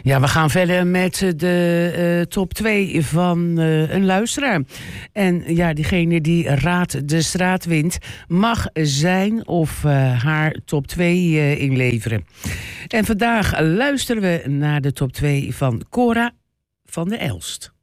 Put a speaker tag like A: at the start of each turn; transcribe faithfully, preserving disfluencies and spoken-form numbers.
A: Ja, we gaan verder met de uh, top twee van uh, een luisteraar. En ja, diegene die Raad de Straat wint, mag zijn of uh, haar top twee uh, inleveren. En vandaag luisteren we naar de top twee van Cora van der Elst.